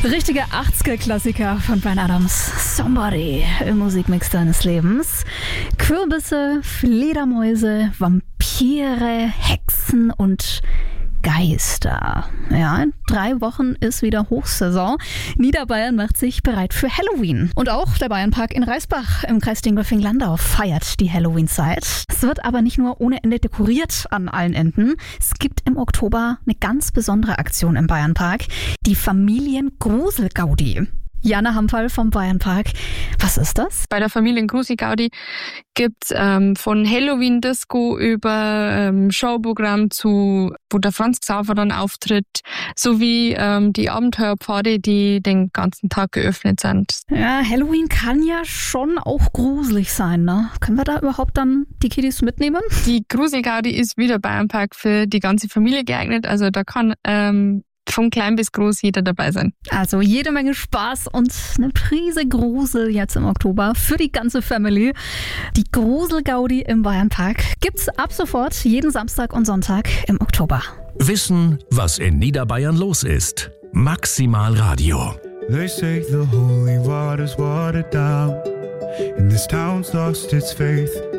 Richtige 80er-Klassiker von Bryan Adams. Somebody im Musikmix deines Lebens. Kürbisse, Fledermäuse, Vampire, Hexen und Geister. Ja, in 3 Wochen ist wieder Hochsaison. Niederbayern macht sich bereit für Halloween. Und auch der Bayernpark in Reisbach im Kreis Dingolfing-Landau feiert die Halloween-Zeit. Es wird aber nicht nur ohne Ende dekoriert an allen Enden. Es gibt im Oktober eine ganz besondere Aktion im Bayernpark. Die Familien-Grusel-Gaudi. Jana Hampfall vom Bayernpark. Was ist das? Bei der Familien-Grusel-Gaudi gibt es von Halloween-Disco über Showprogramm wo der Franz Xaver dann auftritt, sowie die Abenteuerpfade, die den ganzen Tag geöffnet sind. Ja, Halloween kann ja schon auch gruselig sein, ne? Können wir da überhaupt dann die Kiddies mitnehmen? Die Grusel-Gaudi ist wie der Bayernpark für die ganze Familie geeignet, also da kann von klein bis groß jeder dabei sein. Also jede Menge Spaß und eine Prise Grusel jetzt im Oktober für die ganze Family. Die Grusel-Gaudi im Bayernpark gibt's ab sofort jeden Samstag und Sonntag im Oktober. Wissen, was in Niederbayern los ist. Maximal Radio. They say the holy water's watered down, and this town's lost its faith.